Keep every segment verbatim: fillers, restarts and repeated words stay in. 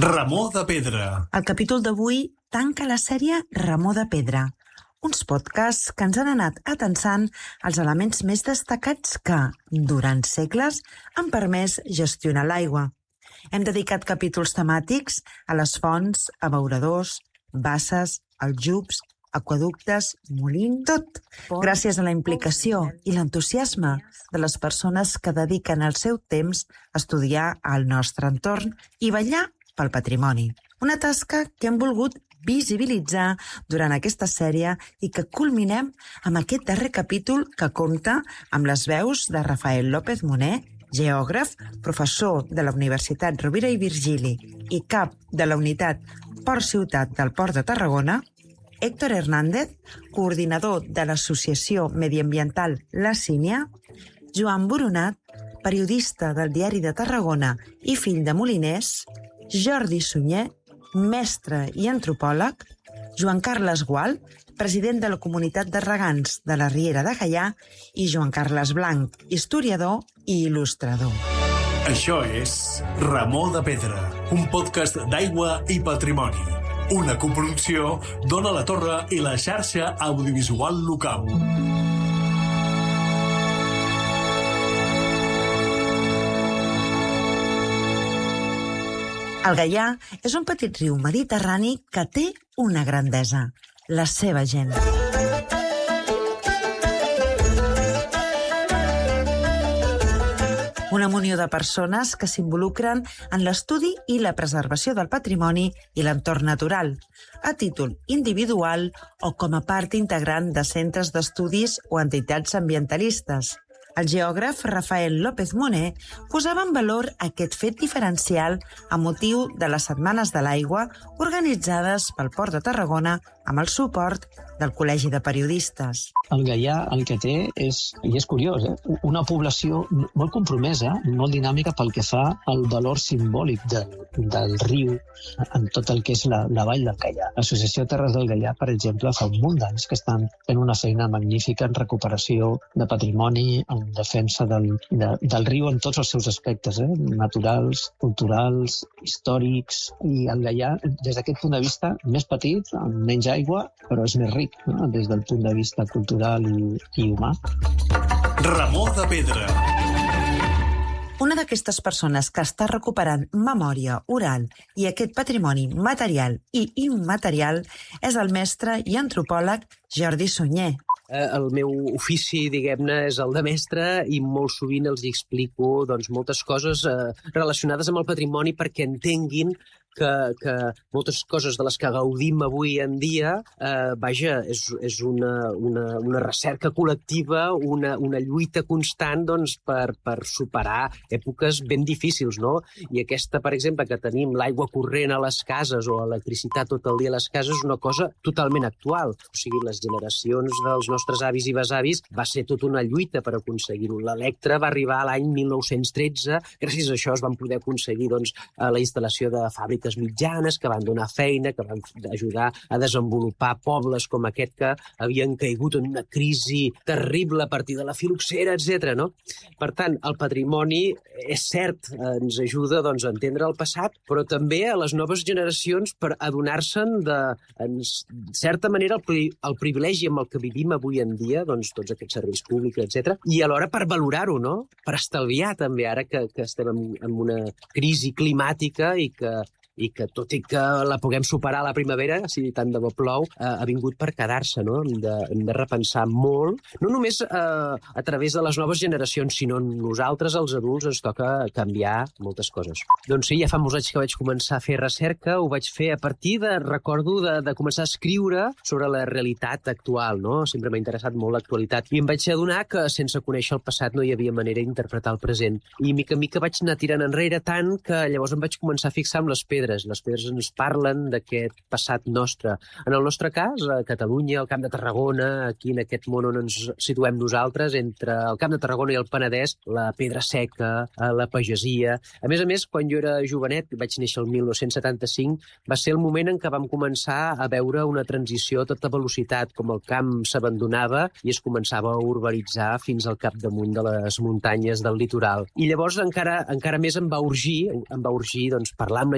Remor de Pedra. El capítol d'avui tanca la sèrie Remor de Pedra, uns podcasts que ens han anat atensant els elements més destacats que, durant segles, han permès gestionar l'aigua. Hem dedicat capítols temàtics a les fonts, abeuradors, basses, aljubs, aqüeductes, molins, tot gràcies a la implicació i l'entusiasme de les persones que dediquen el seu temps a estudiar el nostre entorn i vetllar pel patrimoni. Una tasca que hem volgut visibilitzar durant aquesta sèrie i que culminem amb aquest darrer capítol que compta amb les veus de Rafael López Moner, geògraf, professor de la Universitat Rovira i Virgili i cap de la unitat Port-Ciutat del Port de Tarragona, Héctor Hernández, coordinador de l'Associació Mediambiental La Sínia, Joan Boronat, periodista del Diari de Tarragona i fill de moliners, Jordi Sunyer, mestre i antropòleg, Joan Carles Gual, president de la Comunitat de Regants de la Riera de Gaià, i Joan Carles Blanc, historiador i il·lustrador. Això és Remor de Pedra, un podcast d'aigua i patrimoni. Una coproducció d'Ona la Torre i la xarxa audiovisual local. El Gaià és un petit riu mediterrani que té una grandesa, la seva gent. Una munió de persones que s'involucren en l'estudi i la preservació del patrimoni i l'entorn natural, a títol individual o com a part integrant de centres d'estudis o entitats ambientalistes. El geògraf Rafael López Moner posava en valor aquest fet diferencial a motiu de les Setmanes de l'Aigua organitzades pel Port de Tarragona amb el suport del Col·legi de Periodistes. El Gaià el que té és, i és curiós, eh? una població molt compromesa, molt dinàmica pel que fa al valor simbòlic del, del riu en tot el que és la, la vall del Gaià. L'Associació Terres del Gaià, per exemple, fa un munt d'anys que estan fent una feina magnífica en recuperació de patrimoni, en defensa del, de, del riu en tots els seus aspectes, eh? naturals, culturals, històrics, i el Gaià, des d'aquest punt de vista, més petit, amb menys aigua, però és més ric, no? des del punt de vista cultural i, i humà. Remor de Pedra. Una d'aquestes persones que està recuperant memòria oral i aquest patrimoni material i immaterial és el mestre i antropòleg Jordi Sunyer. El meu ofici, diguem-ne, és el de mestre i molt sovint els explico doncs, moltes coses eh, relacionades amb el patrimoni perquè entenguin que, que moltes coses de les que gaudim avui en dia, eh, vaja, és, és una, una, una recerca col·lectiva, una, una lluita constant doncs, per, per superar èpoques ben difícils, no? I aquesta, per exemple, que tenim l'aigua corrent a les cases o electricitat tot el dia a les cases és una cosa totalment actual. O sigui, les generacions dels nostres avis i besavis va ser tota una lluita per aconseguir-ho. L'Electra va arribar a l'any mil nou-cents tretze, gràcies a això es van poder aconseguir doncs, la instal·lació de fàbriques mitjanes que van donar feina, que van ajudar a desenvolupar pobles com aquest que havien caigut en una crisi terrible a partir de la filoxera, etcètera. No? Per tant, el patrimoni, és cert, ens ajuda doncs, a entendre el passat, però també a les noves generacions per adonar-se'n de, en certa manera, el, pri el privilegi amb el que vivim avui en dia, doncs, tots aquests serveis públics, etcètera, i alhora per valorar-ho, no? Per estalviar també, ara que, que estem en, en una crisi climàtica i que i que tot i que la puguem superar a la primavera, si tant de bo plou, eh, ha vingut per quedar-se, no? Hem de, hem de repensar molt, no només eh, a través de les noves generacions, sinó nosaltres, els adults, ens toca canviar moltes coses. Doncs sí, ja fa molts anys que vaig començar a fer recerca, ho vaig fer a partir de, recordo, de, de començar a escriure sobre la realitat actual, no? Sempre m'ha interessat molt l'actualitat, i em vaig adonar que sense conèixer el passat no hi havia manera d'interpretar el present. I mica en mica vaig anar tirant enrere tant que llavors em vaig començar a fixar amb les pedres. Les pedres ens parlen d'aquest passat nostre. En el nostre cas, a Catalunya, al Camp de Tarragona, aquí en aquest món on ens situem nosaltres, entre el Camp de Tarragona i el Penedès, la pedra seca, la pagesia. A més a més, quan jo era jovenet, vaig néixer el mil nou-cents setanta-cinc, va ser el moment en què vam començar a veure una transició a tota velocitat, com el camp s'abandonava i es començava a urbanitzar fins al capdamunt de les muntanyes del litoral. I llavors encara, encara més em va urgir, em va urgir doncs, parlar amb la gent gran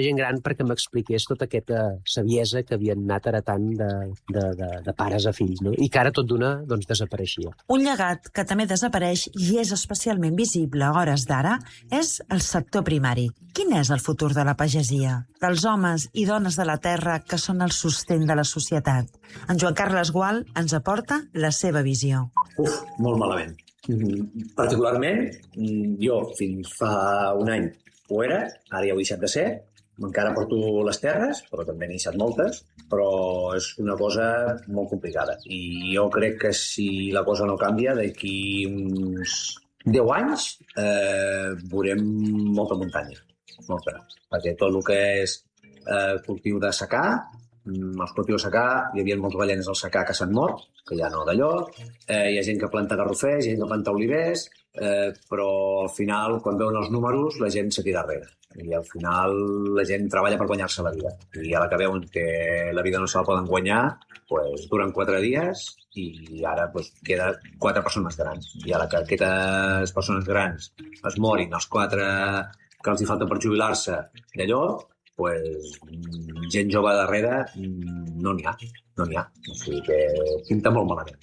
perquè m'expliqués tota aquesta saviesa que havien anat heretant de, de, de, de pares a fills, no? I que ara tot d'una doncs, desapareixia. Un llegat que també desapareix i és especialment visible a hores d'ara és el sector primari. Quin és el futur de la pagesia? Dels homes i dones de la terra que són el sostén de la societat? En Joan Carles Gual ens aporta la seva visió. Uf, molt malament. Mm, particularment, jo fins fa un any ho era, ara ja ho he deixat de ser, encara porto les terres, però també n'he deixat moltes, però és una cosa molt complicada. I jo crec que si la cosa no canvia, d'aquí uns deu anys eh, veurem molta muntanya, molta, perquè tot el que és eh, cultiu de secà, els cultius de secà, hi havia molts ballenes al secà que s'han mort, que ja no d'allò, eh, hi ha gent que planta garrofers, hi ha gent que planta olivers, eh, però al final, quan veuen els números, la gent se tira darrere. I al final la gent treballa per guanyar-se la vida. I a la que veuen que la vida no se la poden guanyar, pues, duren quatre dies i ara pues, queda quatre persones grans. I a la que aquestes persones grans es morin, els quatre que els hi falta per jubilar-se d'allò, pues, gent jove darrere no n'hi ha, no n'hi ha. O sigui que pinta molt malament.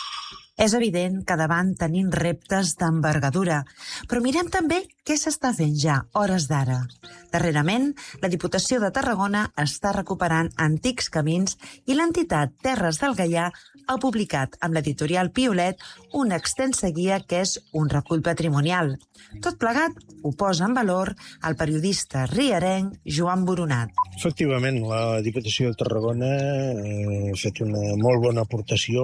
És evident que davant tenim reptes d'envergadura, però mirem també què s'està fent ja, hores d'ara. Darrerament, la Diputació de Tarragona està recuperant antics camins i l'entitat Terres del Gaià ha publicat amb l'editorial Piolet una extensa guia que és un recull patrimonial. Tot plegat ho posa en valor el periodista rierenc Joan Boronat. Efectivament, la Diputació de Tarragona ha fet una molt bona aportació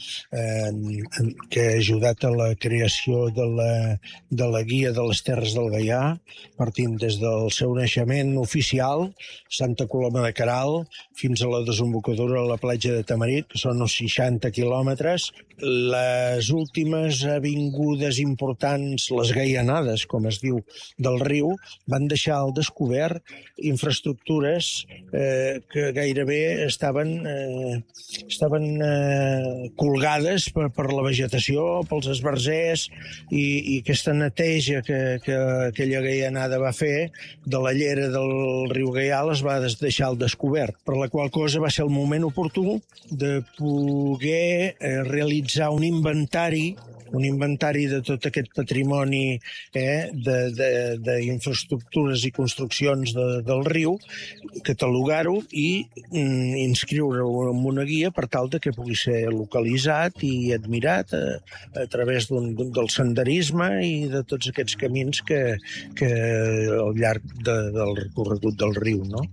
eh, que ha ajudat a la creació de la, de la guia de les Terres del Gaià, partint des del seu naixement oficial, Santa Coloma de Queralt, fins a la desembocadura a la platja de Tamarit, que són uns seixanta quilòmetres. Les últimes avingudes importants, les gaianades, com es diu, del riu, van deixar al descobert infraestructures eh, que gairebé estaven, eh, estaven eh, colgades per, per la vegetació, pels esbarzers, i, i aquesta neteja que, que aquella gaianada va fer de la llera del riu Gaià es va deixar al descobert, per la qual cosa va ser el moment oportú de poder eh, realitzar un inventari un inventari de tot aquest patrimoni eh, d'infraestructures i construccions de, del riu, catalogar-ho i mm, inscriure-ho en una guia per tal de que pugui ser localitzat i admirat a, a través d'un, del senderisme i de tots aquests camins que, que al llarg de, del recorregut del riu, no?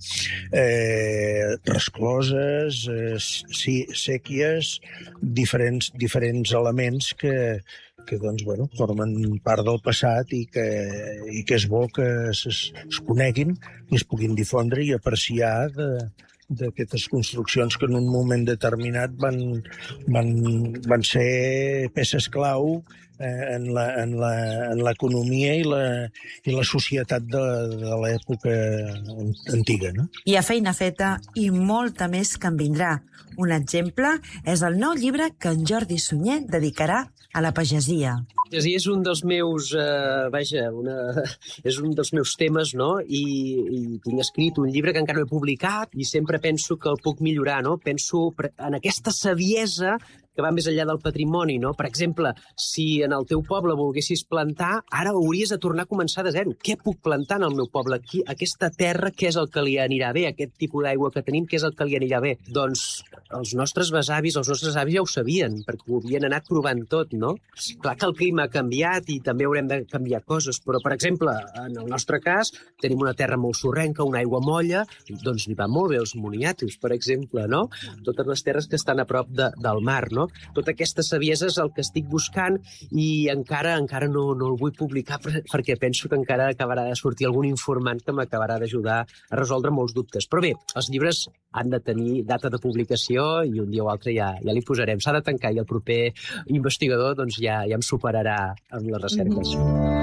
Eh, rescloses, eh, sí, sèquies, diferents, diferents elements que que doncs, bueno, formen part del passat i que, i que és bo que es, es coneguin i es puguin difondre i apreciar de, d'aquestes construccions que en un moment determinat van, van, van ser peces clau eh, en, la, en, la, en l'economia i la, i la societat de, de l'època antiga, no? Hi ha feina feta i molta més que en vindrà. Un exemple és el nou llibre que en Jordi Sunyer dedicarà a la pagesia. Sí, és un dels meus, eh, vaja, una, és un dels meus temes, no? I, i tinc escrit un llibre que encara no he publicat i sempre penso que el puc millorar, no? Penso en aquesta saviesa que va més enllà del patrimoni, no? Per exemple, si en el teu poble volguessis plantar, ara hauries de tornar a començar de zero. Què puc plantar en el meu poble? Aquí, aquesta terra, què és el que li anirà bé? Aquest tipus d'aigua que tenim, què és el que li anirà bé? Doncs els nostres besavis, els nostres avis ja ho sabien, perquè ho havien anat provant tot, no? Clar que el clima ha canviat i també haurem de canviar coses, però, per exemple, en el nostre cas, tenim una terra molt sorrenca, una aigua molla, doncs li va molt bé els moniatos, per exemple, no? Totes les terres que estan a prop de, del mar, no? Tota aquesta saviesa és el que estic buscant i encara encara no, no el vull publicar perquè penso que encara acabarà de sortir algun informant que m'acabarà d'ajudar a resoldre molts dubtes. Però bé, els llibres han de tenir data de publicació i un dia o altre ja, ja li posarem. S'ha de tancar i el proper investigador doncs, ja, ja em superarà amb les recerques. Mm-hmm.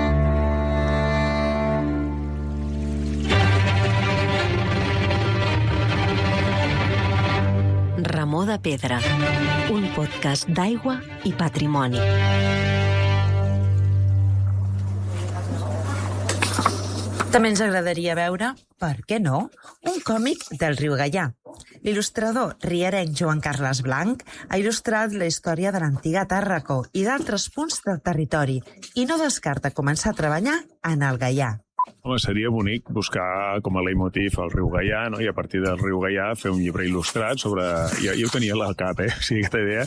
Ramó de Pedra, un podcast d'aigua i patrimoni. També ens agradaria veure, per què no, un còmic del riu Gaià. L'il·lustrador rierenc Joan Carles Blanc ha il·lustrat la història de l'antiga Tàrraco i d'altres punts del territori i no descarta començar a treballar en el Gaià. Home, seria bonic buscar com a leitmotiv el riu Gaià, no? I a partir del riu Gaià fer un llibre il·lustrat sobre... Ja, jo ho tenia al cap, eh? O sigui, aquesta idea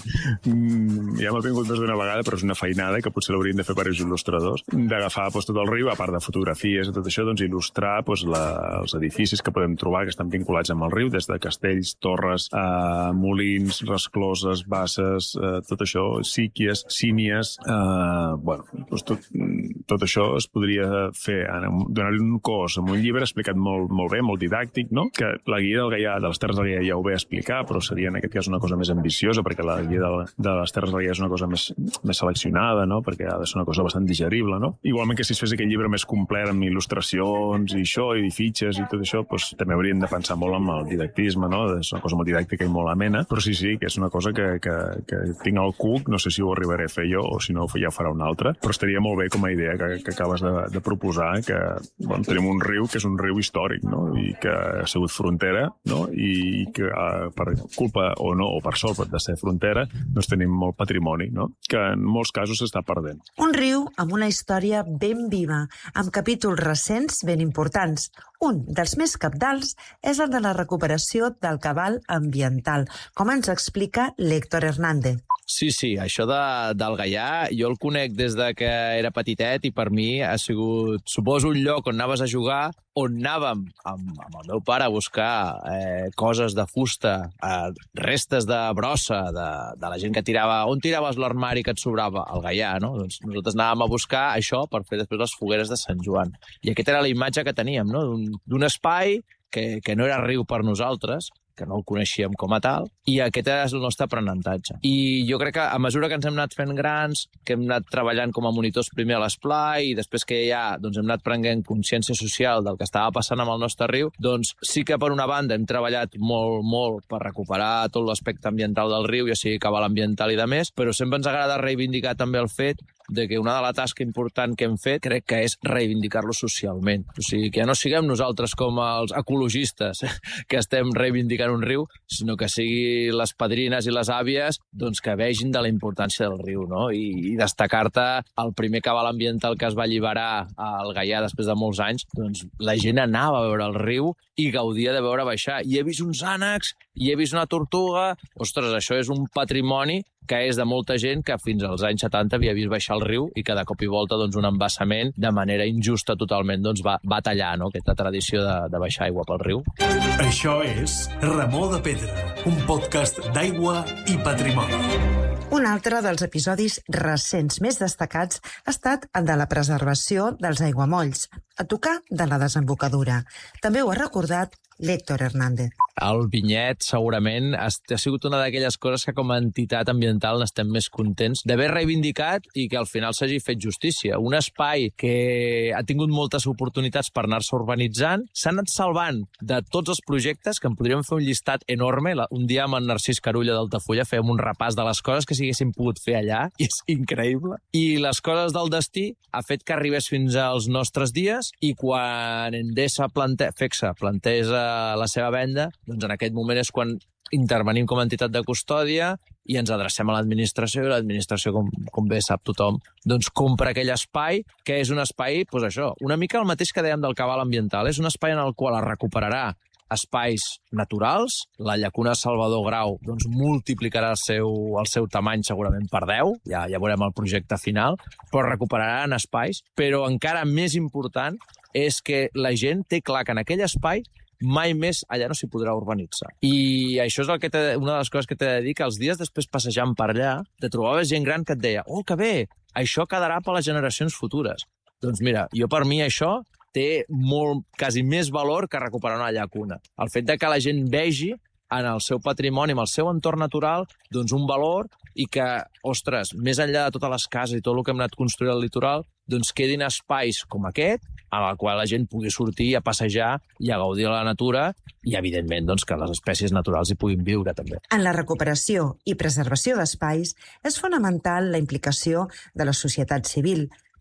mm, ja m'ha vingut més d'una vegada, però és una feinada que potser l'haurien de fer per els il·lustradors, d'agafar pues, tot el riu, a part de fotografies i tot això, doncs il·lustrar pues, la, els edificis que podem trobar que estan vinculats amb el riu, des de castells, torres, eh, molins, rescloses, basses, eh, tot això, síquies, sínies... Eh, bueno, doncs tot, tot això es podria fer en donar-li un cos amb un llibre explicat molt, molt bé, molt didàctic, no? Que la guia del Gaià, de les Terres del Gaià ja ho ve a explicar, però seria en aquest cas una cosa més ambiciosa, perquè la guia de, de les Terres del Gaià és una cosa més, més seleccionada, no? Perquè ha de ser una cosa bastant digerible, no? Igualment que si es fes aquest llibre més complet amb il·lustracions i això, i fitxes i tot això, doncs també hauríem de pensar molt en el didactisme, no? És una cosa molt didàctica i molt amena, però sí, sí, que és una cosa que, que, que tinc al cuc, no sé si ho arribaré a fer jo o si no ja ho farà un altre, però estaria molt bé com a idea que, que acabes de, de proposar, que bueno, tenim un riu que és un riu històric, no? I que ha sigut frontera, no? I que per culpa o no, o per sort de ser frontera, doncs tenim molt patrimoni, no? Que en molts casos s'està perdent. Un riu amb una història ben viva, amb capítols recents ben importants. Un dels més cabdals és el de la recuperació del cabal ambiental, com ens explica l'Héctor Hernández. Sí, sí, això de, del Gaià jo el conec des de que era petitet i per mi ha sigut, suposo, un lloc on anaves a jugar, on anàvem amb, amb el meu pare a buscar eh, coses de fusta, eh, restes de brossa, de, de la gent que tirava... On tiraves l'armari que et sobrava? Al Gaià, no? Doncs nosaltres anàvem a buscar això per fer després les fogueres de Sant Joan. I aquesta era la imatge que teníem, no? D'un espai que, que no era riu per nosaltres, que no el coneixíem com a tal, i aquest és el nostre aprenentatge. I jo crec que a mesura que ens hem anat fent grans, que hem anat treballant com a monitors primer a l'esplai i després que ja doncs, hem anat prenent consciència social del que estava passant amb el nostre riu, doncs sí que per una banda hem treballat molt, molt per recuperar tot l'aspecte ambiental del riu, ja sigui cabal ambiental i de més, però sempre ens agrada reivindicar també el fet de que una de la tasca important que hem fet crec que és reivindicar-lo socialment. O sigui, que ja no siguem nosaltres com els ecologistes que estem reivindicant un riu, sinó que sigui les padrines i les àvies doncs, que vegin de la importància del riu, no? I, i destacar-te el primer cabal ambiental que es va alliberar al Gaià després de molts anys, doncs la gent anava a veure el riu i gaudia de veure baixar. I he vist uns ànecs, i he vist una tortuga... Ostres, això és un patrimoni que és de molta gent que fins als anys setanta havia vist baixar el riu i que de cop i volta doncs, un embassament de manera injusta totalment doncs, va, va tallar, no? Aquesta tradició de, de baixar aigua pel riu. Això és Remor de Pedra, un podcast d'aigua i patrimoni. Un altre dels episodis recents més destacats ha estat el de la preservació dels aiguamolls, a tocar de la desembocadura. També ho ha recordat l'Héctor Hernández. El vinyet segurament ha sigut una d'aquelles coses que com a entitat ambiental n'estem més contents d'haver reivindicat i que al final s'hagi fet justícia. Un espai que ha tingut moltes oportunitats per anar-se urbanitzant, s'ha anat salvant de tots els projectes, que en podríem fer un llistat enorme. Un dia amb en Narcís Carulla d'Altafulla fèiem un repàs de les coses que s'haguessin pogut fer allà, i és increïble. I les coses del destí ha fet que arribés fins als nostres dies i quan Endesa plante... Fexa plantés la seva venda, doncs en aquest moment és quan intervenim com a entitat de custòdia i ens adrecem a l'administració, i l'administració, com, com bé sap tothom, doncs compra aquell espai, que és un espai, doncs això, una mica el mateix que dèiem del cabal ambiental, és un espai en el qual es recuperarà espais naturals, la llacuna Salvador Grau doncs, multiplicarà el seu, el seu tamany segurament per deu, ja, ja veurem el projecte final, però recuperaran espais, però encara més important és que la gent té clar que en aquell espai mai més allà no s'hi podrà urbanitzar. I això és el que una de les coses que t'he de dir, que els dies després passejant per allà, te trobaves gent gran que et deia «Oh, que bé, això quedarà per les generacions futures». Doncs mira, jo per mi això té molt, quasi més valor que recuperar una llacuna. El fet de que la gent vegi en el seu patrimoni, en el seu entorn natural, doncs un valor i que, ostres, més enllà de totes les cases i tot el que hem anat construint al litoral, doncs quedin espais com aquest, en el qual la gent pugui sortir a passejar i a gaudir de la natura i, evidentment, doncs, que les espècies naturals hi puguin viure, també. En la recuperació i preservació d'espais és fonamental la implicació de la societat civil,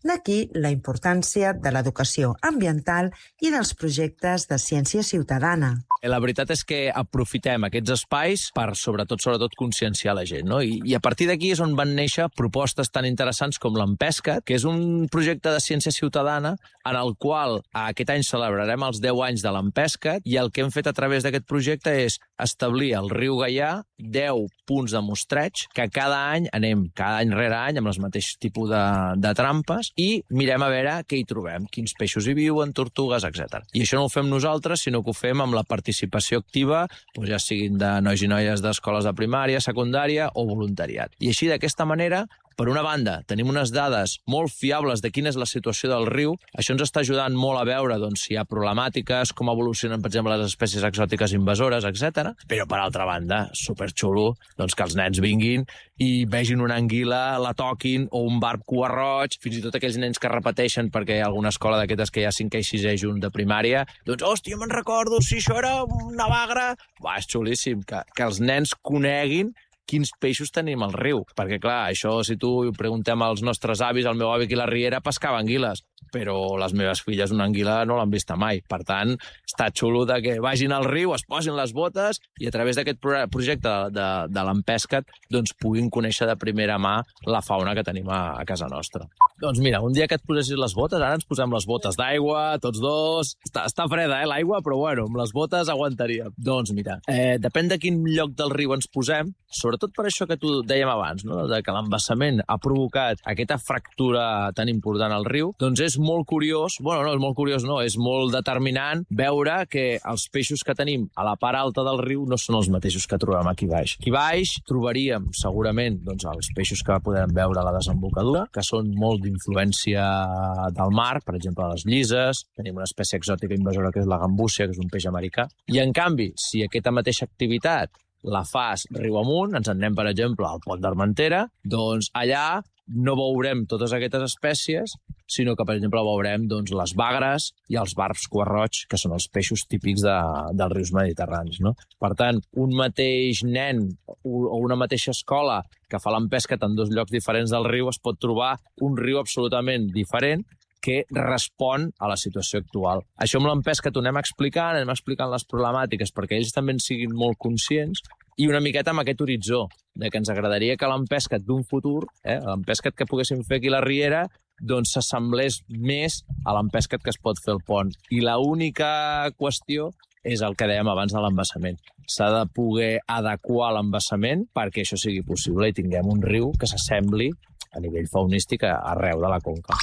D'aquí la importància de l'educació ambiental i dels projectes de ciència ciutadana. La veritat és que aprofitem aquests espais per, sobretot, sobretot conscienciar la gent, no? I, i a partir d'aquí és on van néixer propostes tan interessants com l'Empescat, que és un projecte de ciència ciutadana en el qual aquest any celebrarem els deu anys de l'Empescat, i el que hem fet a través d'aquest projecte és establir al riu Gaià deu punts de mostreig, que cada any anem, cada any rere any, amb els mateixos tipus de, de trampes, i mirem a veure què hi trobem, quins peixos hi viuen, tortugues, etcètera. I això no ho fem nosaltres, sinó que ho fem amb la participació activa, doncs ja siguin de nois i noies d'escoles de primària, secundària o voluntariat. I així, d'aquesta manera, per una banda, tenim unes dades molt fiables de quina és la situació del riu. Això ens està ajudant molt a veure doncs, si hi ha problemàtiques, com evolucionen, per exemple, les espècies exòtiques invasores, etcètera. Però, per altra banda, superxulo doncs, que els nens vinguin i vegin una anguila, la toquin, o un barb cuarroig, fins i tot aquells nens que repeteixen perquè hi ha alguna escola d'aquestes que hi ha cinquè i sisè junt de primària, doncs, hòstia, me'n recordo, si això era una bagra... Va, és xulíssim, que, que els nens coneguin quins peixos tenim al riu. Perquè, clar, això, si tu preguntem als nostres avis, al meu avi aquí a la Riera pescava anguiles, però les meves filles una anguila no l'han vista mai. Per tant, està xulo de que vagin al riu, es posin les botes i a través d'aquest projecte de, de, de l'Empescat doncs puguin conèixer de primera mà la fauna que tenim a, a casa nostra. Doncs mira, un dia que et posessis les botes, ara ens posem les botes d'aigua, tots dos... Està, està freda, eh, l'aigua, però bueno, amb les botes aguantaria. Doncs mira, eh, depèn de quin lloc del riu ens posem, sobretot per això que tu dèiem abans, no? De que l'embassament ha provocat aquesta fractura tan important al riu, doncs és molt curiós, bueno, no, és molt curiós, no, és molt determinant veure que els peixos que tenim a la part alta del riu no són els mateixos que trobem aquí baix. Aquí baix trobaríem segurament doncs, els peixos que podem veure a la desembocadura, que són molt d'influència del mar, per exemple, les llises, tenim una espècie exòtica invasora que és la gambúcia, que és un peix americà, i en canvi, si aquesta mateixa activitat la fas riu amunt, ens en anem, per exemple, al Pont d'Armentera, doncs allà no veurem totes aquestes espècies, sinó que, per exemple, veurem doncs, les bagres i els barbs cuarroig, que són els peixos típics de, dels rius mediterranis. No? Per tant, un mateix nen o una mateixa escola que fa l'Empescat en dos llocs diferents del riu es pot trobar un riu absolutament diferent que respon a la situació actual. Això amb l'Empescat ho anem explicant, anem explicant les problemàtiques perquè ells també en siguin molt conscients i una miqueta amb aquest horitzó, de que ens agradaria que l'Empescat d'un futur, eh, l'Empescat que poguéssim fer aquí a la Riera, doncs s'assemblés més a l'Empescat que es pot fer al pont. I l'única qüestió és el que dèiem abans de l'embassament. S'ha de poder adequar l'embassament perquè això sigui possible i tinguem un riu que s'assembli a nivell faunístic arreu de la conca.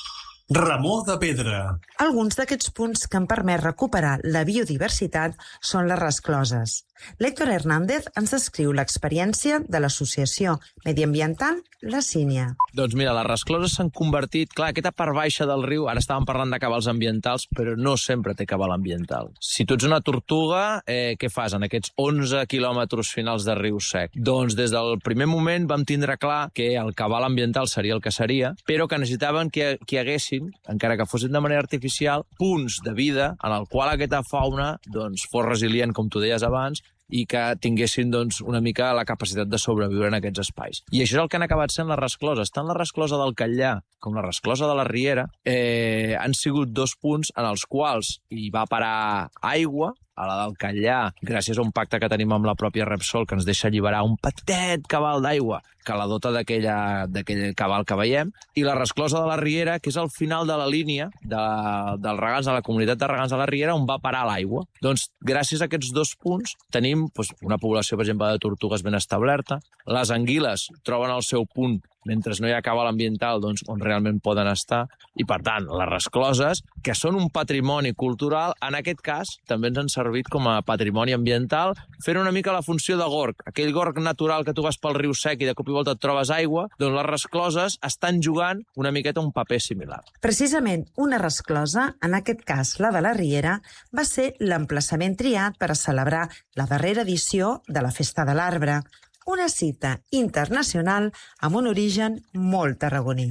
Ramó de Pedra. Alguns d'aquests punts que han permès recuperar la biodiversitat són les rescloses. L'Héctor Hernández ens descriu l'experiència de l'associació mediambiental La Sínia. Doncs mira, les rescloses s'han convertit... Clar, aquesta part baixa del riu, ara estàvem parlant de cabals ambientals, però no sempre té cabal ambiental. Si tu ets una tortuga, eh, què fas en aquests onze quilòmetres finals de riu sec? Doncs des del primer moment vam tindre clar que el cabal ambiental seria el que seria, però que necessitaven que, que hi haguessin, encara que fossin de manera artificial, punts de vida en el qual aquesta fauna doncs, fos resilient, com tu deies abans, i que tinguessin doncs, una mica la capacitat de sobreviure en aquests espais. I això és el que han acabat sent les rescloses. Tant la resclosa del Catllà com la resclosa de la Riera eh, han sigut dos punts en els quals hi va parar aigua, a la del Catllà, gràcies a un pacte que tenim amb la pròpia Repsol, que ens deixa alliberar un petit cabal d'aigua que la dota d'aquell cabal que veiem, i la resclosa de la Riera, que és al final de la línia de, dels regants, de la comunitat de regants de la Riera, on va parar l'aigua. Doncs, gràcies a aquests dos punts, tenim doncs, una població, per exemple, de tortugues ben establerta. Les anguiles troben el seu punt mentre no hi ha cabal ambiental doncs, on realment poden estar, i per tant, les rescloses, que són un patrimoni cultural, en aquest cas també ens han servit com a patrimoni ambiental, fent una mica la funció de gorg. Aquell gorg natural que tu vas pel riu sec i de cop i volta et trobes aigua, doncs les rescloses estan jugant una miqueta un paper similar. Precisament una resclosa, en aquest cas la de la Riera, va ser l'emplaçament triat per a celebrar la darrera edició de la Festa de l'Arbre, una cita internacional amb un origen molt tarragoní.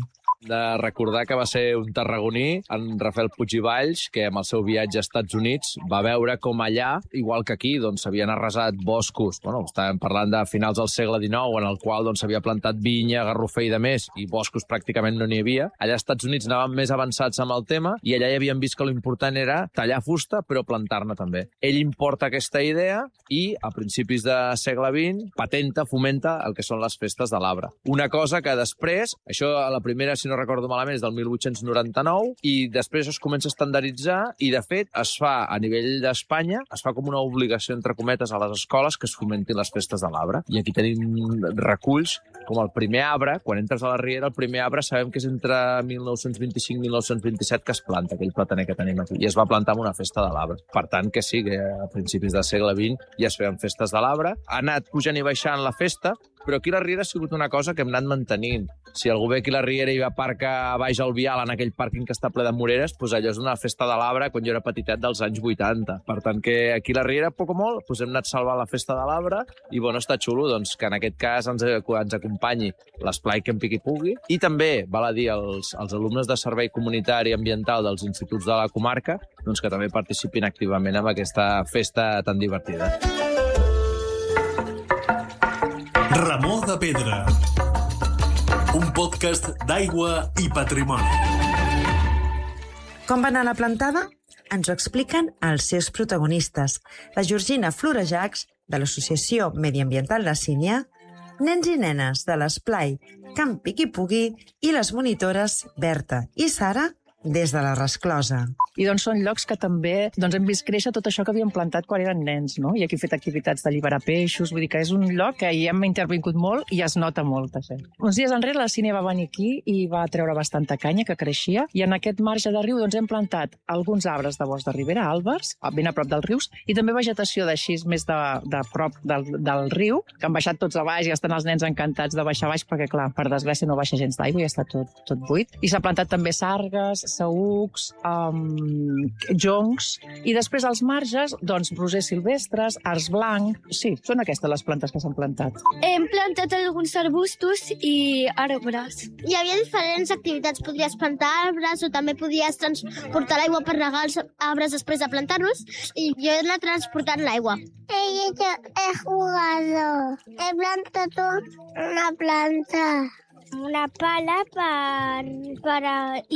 de recordar que va ser un tarragoní, en Rafael Puig i Valls, que amb el seu viatge als Estats Units va veure com allà, igual que aquí, doncs s'havien arrasat boscos, bueno, estàvem parlant de finals del segle dinou, en el qual doncs s'havia plantat vinya, garrofer i de més, i boscos pràcticament no n'hi havia. Allà als Estats Units anaven més avançats amb el tema i allà ja havien vist que l'important era tallar fusta, però plantar-ne també. Ell importa aquesta idea i, a principis de segle vint, patenta, fomenta el que són les festes de l'arbre. Una cosa que després, això a la primera, si no recordo malament, és del mil vuit-cents noranta-nou, i després es comença a estandarditzar i, de fet, es fa a nivell d'Espanya, es fa com una obligació, entre cometes, a les escoles que es fomentin les festes de l'arbre. I aquí tenim reculls com el primer arbre. Quan entres a la Riera, el primer arbre sabem que és entre mil nou-cents vint-i-cinc i mil nou-cents vint-i-set que es planta, aquell plataner que tenim aquí, i es va plantar en una festa de l'arbre. Per tant, que sí, que a principis del segle vint ja es feien festes de l'arbre. Ha anat pujant i baixant la festa, però aquí la Riera ha sigut una cosa que hem anat mantenint. Si algú ve aquí a la Riera i va a parcar baix al Vial, en aquell pàrquing que està ple de moreres, doncs allò és una festa de l'arbre quan jo era petitet dels anys vuitanta. Per tant, que aquí a la Riera, poc o molt, doncs hem anat salvant la festa de l'arbre i, bueno, està xulo doncs, que en aquest cas ens, ens acompanyi l'esplai que en piqui pugui. I també, val a dir, els, els alumnes de Servei Comunitari i Ambiental dels instituts de la comarca, doncs que també participin activament en aquesta festa tan divertida. Ramó de Pedra, un podcast d'aigua i patrimoni. Com va anar la plantada? Ens ho expliquen els seus protagonistes, la Georgina Florejacs, de l'Associació Mediambiental La Sínia, nens i nenes de l'Esplai Camp Piqui Pugui i les monitores Berta i Sara des de la Resclosa. I doncs són llocs que també doncs, hem vist créixer tot això que havíem plantat quan eren nens, no? I aquí hem fet activitats d'alliberar peixos, vull dir que és un lloc que hi hem intervingut molt i es nota molt. Això. Uns dies enrere la Sínia va venir aquí i va treure bastanta canya que creixia, i en aquest marge de riu doncs, hem plantat alguns arbres de bosc de ribera, àlbers, ben a prop dels rius, i també vegetació d'així més de, de prop del, del riu, que han baixat tots a baix i estan els nens encantats de baixar a baix perquè, clar, per desgràcia no baixa gens d'aigua i està tot, tot buit. I s'ha plantat també sargues, saücs, um, joncs, i després als marges, doncs, rosers silvestres, arç blanc... Sí, són aquestes les plantes que s'han plantat. Hem plantat alguns arbustos i arbres. Hi havia diferents activitats. Podries plantar arbres o també podies transportar l'aigua per regar els arbres després de plantar-los, i jo he anat transportant l'aigua. Yo he jugado. He plantado una planta. Una pala per, per,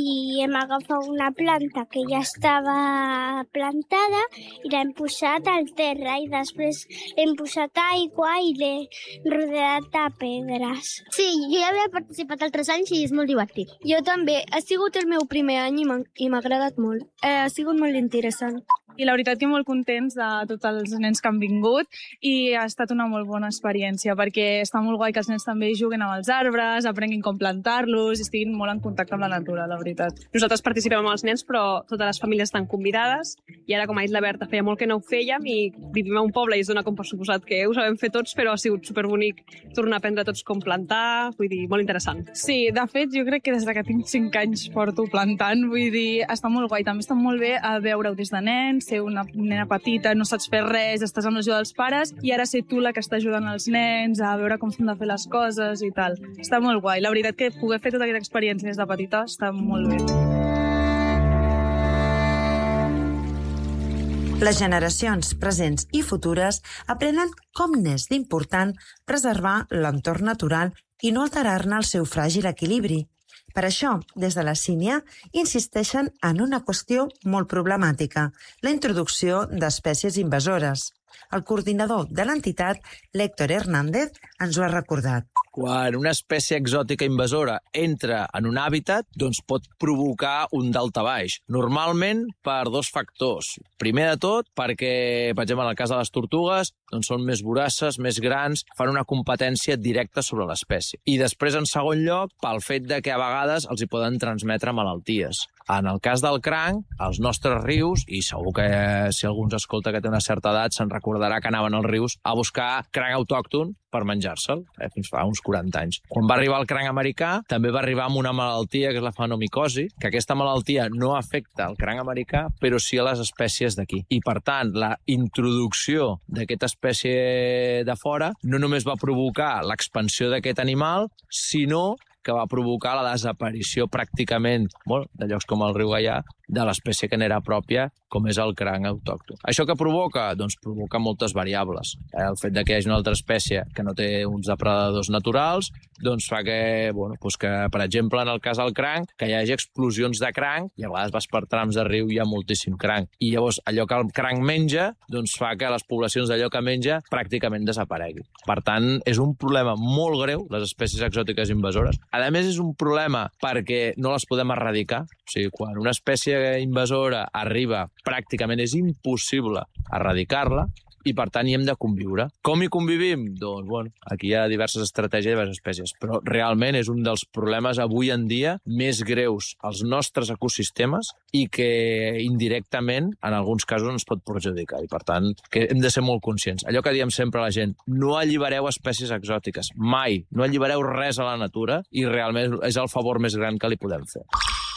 i hem agafat una planta que ja estava plantada i l'hem posat al terra i després hem posat aigua i l'he rodeat de pedres. Sí, jo ja havia participat altres anys i és molt divertit. Jo també. Ha sigut el meu primer any i m'ha agradat molt. Eh, ha sigut molt interessant. I la veritat que molt contents de tots els nens que han vingut i ha estat una molt bona experiència perquè està molt guai que els nens també juguen amb els arbres, aprenguin com plantar-los i estiguin molt en contacte amb la natura, la veritat. Nosaltres participem amb els nens, però totes les famílies estan convidades i ara, com ha dit la Berta, feia molt que no ho fèiem i vivim a un poble i es dona com per suposat que ho sabem fer tots, però ha sigut superbonic tornar a aprendre tots com plantar, vull dir, molt interessant. Sí, de fet, jo crec que des que tinc cinc anys porto plantant, vull dir, està molt guai. També està molt bé a veure-ho des de nens, ser una nena petita, no saps fer res, estàs amb l'ajuda dels pares i ara ser tu la que està ajudant els nens a veure com s'han de fer les coses i tal. Està molt guai. La veritat que poder fer tota aquesta experiència des de petita està molt bé. Les generacions presents i futures aprenen com n'és d'important preservar l'entorn natural i no alterar-ne el seu fràgil equilibri. Per això, des de la Sínia, insisteixen en una qüestió molt problemàtica, la introducció d'espècies invasores. El coordinador de l'entitat, l'Héctor Hernández, ens ho ha recordat. Quan una espècie exòtica invasora entra en un hàbitat, doncs pot provocar un daltabaix. Normalment per dos factors. Primer de tot, perquè, per exemple, en el cas de les tortugues, doncs són més voraces, més grans, fan una competència directa sobre l'espècie. I després, en segon lloc, pel fet de que a vegades els hi poden transmetre malalties. En el cas del cranc, als nostres rius, i segur que si algú ens escolta que té una certa edat se'n recordarà que anaven als rius a buscar cranc autòcton per menjar-se'l, eh, fins fa uns quaranta anys. Quan va arribar el cranc americà, també va arribar amb una malaltia que és la fenomicosi, que aquesta malaltia no afecta el cranc americà, però sí a les espècies d'aquí. I, per tant, la introducció d'aquesta espècie de fora no només va provocar l'expansió d'aquest animal, sinó que va provocar la desaparició pràcticament, bueno, de llocs com el riu Gaià, de l'espècie que n'era pròpia, com és el cranc autòcton. Això què provoca? Doncs provoca moltes variables. El fet de que hi hagi una altra espècie que no té uns depredadors naturals, doncs fa que, bueno, doncs que, per exemple, en el cas del cranc, que hi hagi explosions de cranc, i a vegades vas per trams de riu i hi ha moltíssim cranc. I llavors allò que el cranc menja, doncs fa que les poblacions d'allò que menja pràcticament desapareguin. Per tant, és un problema molt greu, les espècies exòtiques invasores. A més, és un problema perquè no les podem erradicar. O sigui, quan una espècie invasora arriba, pràcticament és impossible erradicar-la, i per tant hi hem de conviure. Com hi convivim? Doncs, bueno, aquí hi ha diverses estratègies i diverses espècies, però realment és un dels problemes avui en dia més greus als nostres ecosistemes i que indirectament, en alguns casos, ens pot perjudicar. I per tant, que hem de ser molt conscients. Allò que diem sempre a la gent, no allibereu espècies exòtiques, mai. No allibereu res a la natura i realment és el favor més gran que li podem fer.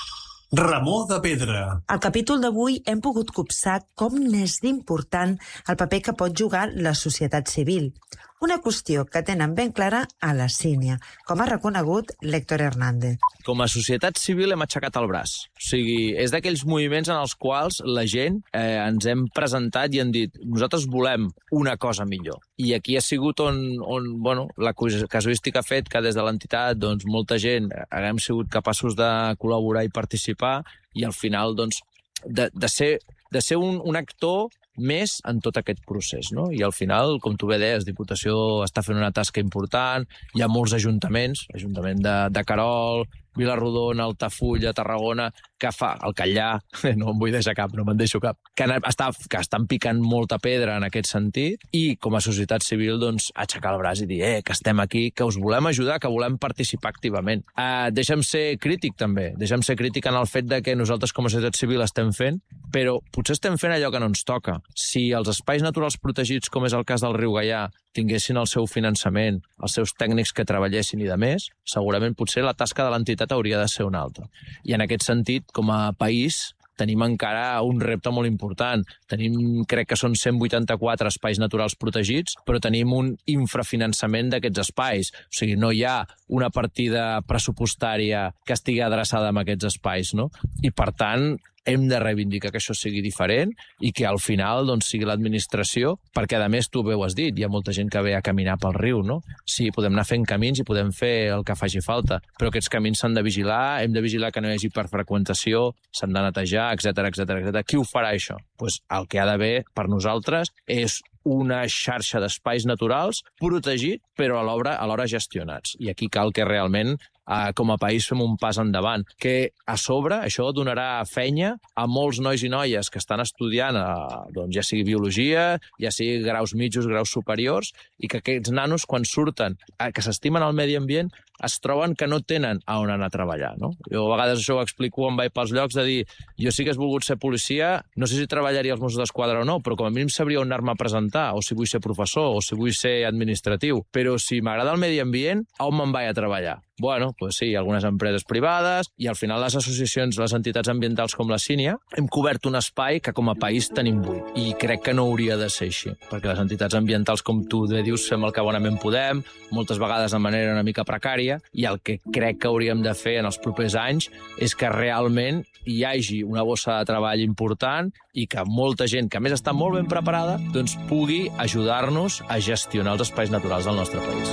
Ramó de Pedra. Al capítol d'avui hem pogut copsar com n'és d'important el paper que pot jugar la societat civil. Una qüestió que tenen ben clara a la Sínia, com ha reconegut l'Héctor Hernández. Com a societat civil hem aixecat el braç. O sigui, és d'aquells moviments en els quals la gent eh, ens hem presentat i hem dit nosaltres volem una cosa millor. I aquí ha sigut on, on bueno, la casuística ha fet que des de l'entitat doncs, molta gent haguem sigut capaços de col·laborar i participar i al final doncs, de, de ser, de ser un, un actor més en tot aquest procés, no? I al final, com tu bé deies, Diputació està fent una tasca important, hi ha molts ajuntaments, l'Ajuntament de, de Querol, Vilarrodona, Altafulla, Tarragona, que fa el Catllà, no em vull deixar cap, no me'n deixo cap, que, està, que estan picant molta pedra en aquest sentit, i com a societat civil, doncs, aixecar el braç i dir, eh, que estem aquí, que us volem ajudar, que volem participar activament. Eh, deixa'm ser crític, també, deixa'm ser crític en el fet de que nosaltres com a societat civil estem fent, però potser estem fent allò que no ens toca. Si els espais naturals protegits, com és el cas del riu Gaià, tinguessin el seu finançament, els seus tècnics que treballessin i de més, segurament potser la tasca de l'entitat hauria de ser una altra. I en aquest sentit, com a país, tenim encara un repte molt important. Tenim, crec que són cent vuitanta-quatre espais naturals protegits, però tenim un infrafinançament d'aquests espais. O sigui, no hi ha una partida pressupostària que estigui adreçada a aquests espais, no? I, per tant, hem de reivindicar que això sigui diferent i que al final doncs, sigui l'administració, perquè a més tu bé ho has dit, hi ha molta gent que ve a caminar pel riu, no? Sí, podem anar fent camins i podem fer el que faci falta, però aquests camins s'han de vigilar, hem de vigilar que no hi hagi hiperfreqüentació, s'han de netejar, etcètera, etcètera, etcètera. Qui ho farà, això? Pues el que ha d'haver per nosaltres és una xarxa d'espais naturals protegit, però alhora gestionats. I aquí cal que realment Uh, com a país fem un pas endavant, que a sobre això donarà feina a molts nois i noies que estan estudiant uh, doncs ja sigui biologia, ja sigui graus mitjos, graus superiors, i que aquests nanos quan surten, uh, que s'estimen el medi ambient, es troben que no tenen a on anar a treballar, no? Jo a vegades això ho explico quan vaig pels llocs de dir, jo sí que hagués volgut ser policia, no sé si treballaria als Mossos d'Esquadra o no, però com a mínim sabria on anar-me a presentar, o si vull ser professor, o si vull ser administratiu. Però si m'agrada el medi ambient, a on me'n vaig a treballar? Bueno, doncs sí, algunes empreses privades i al final les associacions, les entitats ambientals com la Sínia, hem cobert un espai que com a país tenim buit i crec que no hauria de ser així, perquè les entitats ambientals, com tu bé dius, fem el que bonament podem, moltes vegades de manera una mica precària, i el que crec que hauríem de fer en els propers anys és que realment hi hagi una bossa de treball important i que molta gent, que a més està molt ben preparada, doncs pugui ajudar-nos a gestionar els espais naturals del nostre país.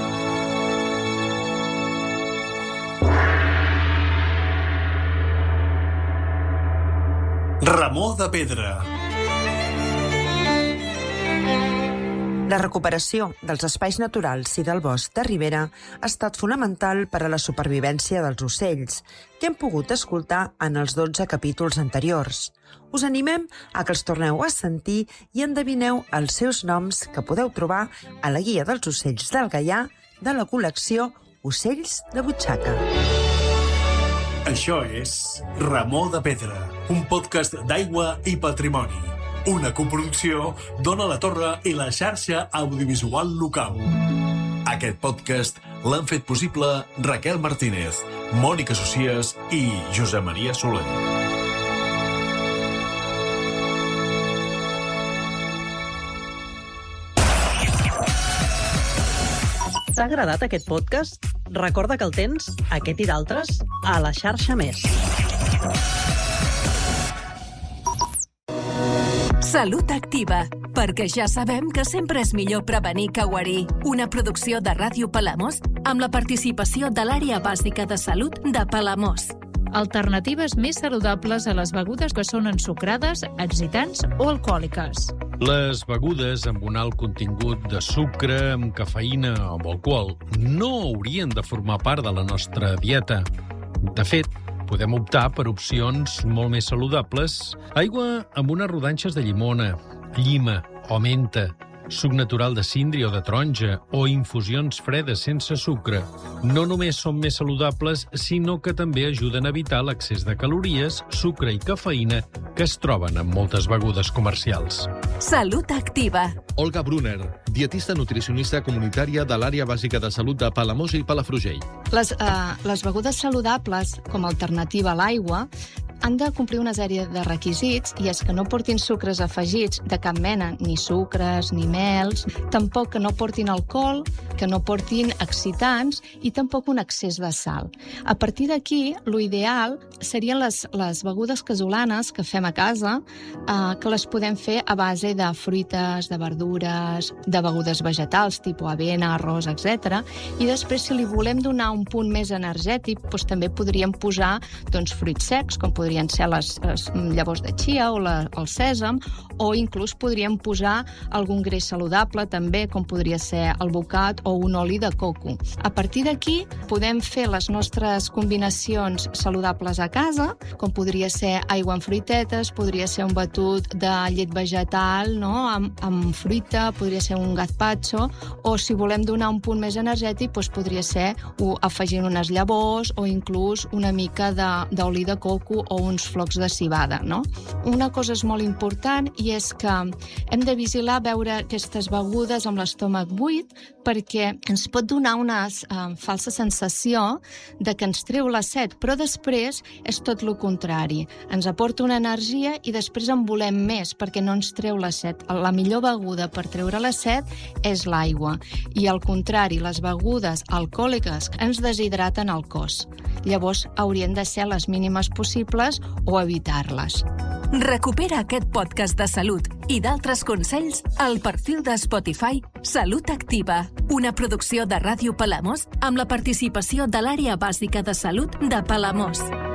Ramó de Pedra. La recuperació dels espais naturals i del bosc de ribera ha estat fonamental per a la supervivència dels ocells, que hem pogut escoltar en els dotze capítols anteriors. Us animem a que els torneu a sentir i endevineu els seus noms que podeu trobar a la Guia dels Ocells del Gaià de la col·lecció Ocells de Butxaca. Això és Ramó de Pedra, un podcast d'aigua i patrimoni. Una coproducció d'Ona la Torre i la xarxa audiovisual local. Aquest podcast l'han fet possible Raquel Martínez, Mònica Socias i Josep Maria Soler. T'ha agradat aquest podcast? Recorda que el tens, aquest i d'altres, a la xarxa Més. Salut Activa, perquè ja sabem que sempre és millor prevenir que guarir. Una producció de Ràdio Palamós amb la participació de l'Àrea Bàsica de Salut de Palamós. Alternatives més saludables a les begudes que són ensucrades, excitants o alcohòliques. Les begudes amb un alt contingut de sucre, amb cafeïna o amb alcohol no haurien de formar part de la nostra dieta. De fet, podem optar per opcions molt més saludables. Aigua amb unes rodanxes de llimona, llima o menta, suc natural de síndria o de taronja o infusions fredes sense sucre. No només són més saludables, sinó que també ajuden a evitar l'excés de calories, sucre i cafeïna que es troben en moltes begudes comercials. Salut Activa. Olga Brunner, dietista nutricionista comunitària de l'Àrea Bàsica de Salut de Palamós i Palafrugell. Les, eh, les begudes saludables, com a alternativa a l'aigua, han de complir una sèrie de requisits, i és que no portin sucres afegits de cap mena, ni sucres, ni mels, tampoc que no portin alcohol, que no portin excitants i tampoc un excés de sal. A partir d'aquí, l'ideal serien les, les begudes casolanes que fem a casa, eh, que les podem fer a base de fruites, de verdures, de begudes vegetals, tipus avena, arròs, etcètera. I després, si li volem donar un punt més energètic, doncs també podríem posar doncs, fruits secs, com podríem podrien ser les, les llavors de chia o la, el sèsam, o inclús podríem posar algun greix saludable també, com podria ser el bocat o un oli de coco. A partir d'aquí podem fer les nostres combinacions saludables a casa, com podria ser aigua amb fruitetes, podria ser un batut de llet vegetal, no? amb, amb fruita, podria ser un gazpacho, o si volem donar un punt més energètic, doncs podria ser o afegint unes llavors o inclús una mica d'oli de, de coco o uns flocs de civada, no? Una cosa és molt important i és que hem de vigilar veure aquestes begudes amb l'estómac buit, perquè ens pot donar una uh, falsa sensació de que ens treu la set, però després és tot el contrari. Ens aporta una energia i després en volem més perquè no ens treu la set. La millor beguda per treure la set és l'aigua i, al contrari, les begudes alcohòliques ens deshidraten el cos. Llavors haurien de ser les mínimes possibles o evitar-les. Recupera aquest podcast de salut i d'altres consells al perfil de Spotify Salut Activa, una producció de Ràdio Palamós amb la participació de l'Àrea Bàsica de Salut de Palamós.